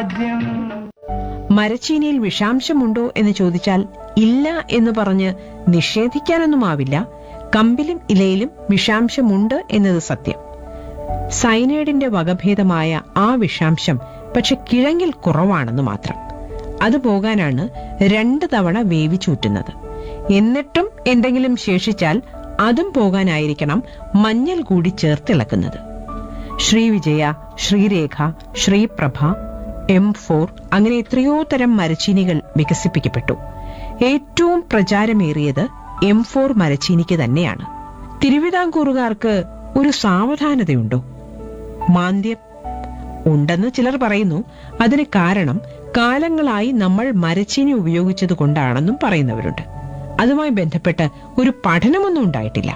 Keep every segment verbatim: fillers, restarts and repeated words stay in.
മരച്ചീനിയിൽ വിഷാംശമുണ്ടോ എന്ന് ചോദിച്ചാൽ ഇല്ല എന്ന് പറഞ്ഞ് നിഷേധിക്കാനൊന്നുമാവില്ല. കമ്പിലും ഇലയിലും വിഷാംശമുണ്ട് എന്നത് സത്യം. സയനൈഡിന്റെ വകഭേദമായ ആ വിഷാംശം പക്ഷെ കിഴങ്ങിൽ കുറവാണെന്ന് മാത്രം. അത് പോകാനാണ് രണ്ട് തവണ വേവിച്ചൂറ്റുന്നത്. എന്നിട്ടും എന്തെങ്കിലും ശേഷിച്ചാൽ അതും പോകാനായിരിക്കണം മഞ്ഞൾ കൂടി ചേർത്തിളക്കുന്നത്. ശ്രീവിജയ, ശ്രീരേഖ, ശ്രീപ്രഭ, എം ഫോർ അങ്ങനെ എത്രയോ തരം മരച്ചീനികൾ വികസിപ്പിക്കപ്പെട്ടു. ഏറ്റവും പ്രചാരമേറിയത് എം ഫോർ മരച്ചീനിക്ക് തന്നെയാണ്. തിരുവിതാംകൂറുകാർക്ക് ഒരു സാവധാനതയുണ്ടോ? മാന്ദ്യം ഉണ്ടെന്ന് ചിലർ പറയുന്നു. അതിന് കാരണം കാലങ്ങളായി നമ്മൾ മരച്ചീനി ഉപയോഗിച്ചത് കൊണ്ടാണെന്നും പറയുന്നവരുണ്ട്. അതുമായി ബന്ധപ്പെട്ട് ഒരു പഠനമൊന്നും ഉണ്ടായിട്ടില്ല.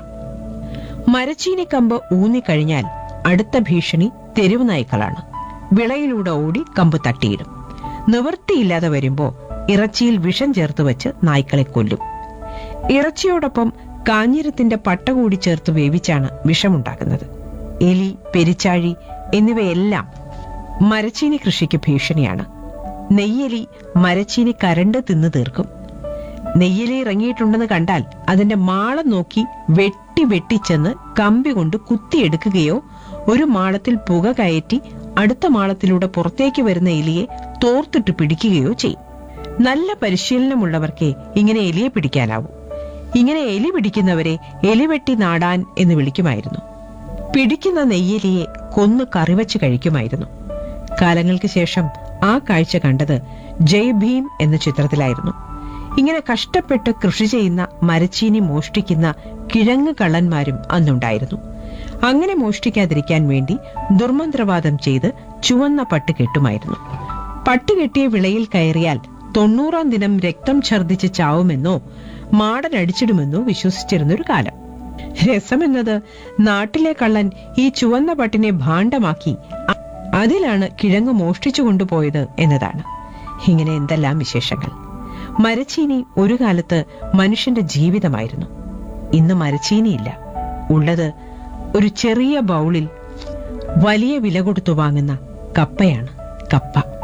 മരച്ചീനി കമ്പ് ഊന്നിക്കഴിഞ്ഞാൽ അടുത്ത ഭീഷണി തെരുവ് നായ്ക്കളാണ്. വിളയിലൂടെ ഓടി കമ്പ് തട്ടിയിടും. നിവൃത്തിയില്ലാതെ വരുമ്പോ ഇറച്ചിയിൽ വിഷം ചേർത്ത് വെച്ച് നായ്ക്കളെ കൊല്ലും. ഇറച്ചിയോടൊപ്പം കാഞ്ഞിരത്തിന്റെ പട്ട കൂടി ചേർത്ത് വേവിച്ചാണ് വിഷമുണ്ടാക്കുന്നത്. എലി, പെരിച്ചാഴി എന്നിവയെല്ലാം മരച്ചീനി കൃഷിക്ക് ഭീഷണിയാണ്. നെയ്യലി മരച്ചീനി കരണ്ട് തിന്നു തീർക്കും. നെയ്യലി ഇറങ്ങിയിട്ടുണ്ടെന്ന് കണ്ടാൽ അതിന്റെ മാളം നോക്കി വെട്ടി വെട്ടിച്ചെന്ന് കമ്പി കൊണ്ട് കുത്തിയെടുക്കുകയോ ഒരു മാളത്തിൽ പുക കയറ്റി അടുത്ത മാളത്തിലൂടെ പുറത്തേക്ക് വരുന്ന എലിയെ തോർത്തിട്ട് പിടിക്കുകയോ ചെയ്യും. നല്ല പരിശീലനമുള്ളവർക്കേ ഇങ്ങനെ എലിയെ പിടിക്കാനാവൂ. ഇങ്ങനെ എലി പിടിക്കുന്നവരെ എലിവെട്ടി നാടാൻ എന്ന് വിളിക്കുമായിരുന്നു. പിടിക്കുന്ന നെയ്യലിയെ കൊന്നു കറിവച്ച് കഴിക്കുമായിരുന്നു. കാലങ്ങൾക്ക് ശേഷം ആ കാഴ്ച കണ്ടത് ജയ് ഭീം എന്ന ചിത്രത്തിലായിരുന്നു. ഇങ്ങനെ കഷ്ടപ്പെട്ട് കൃഷി ചെയ്യുന്ന മരച്ചീനി മോഷ്ടിക്കുന്ന കിഴങ്ങ് കള്ളന്മാരും അന്നുണ്ടായിരുന്നു. അങ്ങനെ മോഷ്ടിക്കാതിരിക്കാൻ വേണ്ടി ദുർമന്ത്രവാദം ചെയ്ത് ചുവന്ന പട്ട് കെട്ടുമായിരുന്നു. പട്ടുകെട്ടിയ വിളയിൽ കയറിയാൽ തൊണ്ണൂറാം ദിനം രക്തം ഛർദ്ദിച്ച് ചാവുമെന്നോ മാടനടിച്ചിടുമെന്നോ വിശ്വസിച്ചിരുന്നൊരു കാലം. രസമെന്നത് നാട്ടിലെ കള്ളൻ ഈ ചുവന്ന പട്ടിനെ ഭാണ്ഡമാക്കി അതിലാണ് കിഴങ്ങ് മോഷ്ടിച്ചു കൊണ്ടുപോയത് എന്നതാണ്. ഇങ്ങനെ എന്തെല്ലാം വിശേഷങ്ങൾ. മരച്ചീനി ഒരു കാലത്ത് മനുഷ്യന്റെ ജീവിതമായിരുന്നു. ഇന്ന് മരച്ചീനിയില്ല. ഉള്ളത് ഒരു ചെറിയ ബൗളിൽ വലിയ വില കൊടുത്തു വാങ്ങുന്ന കപ്പയാണ്. കപ്പ.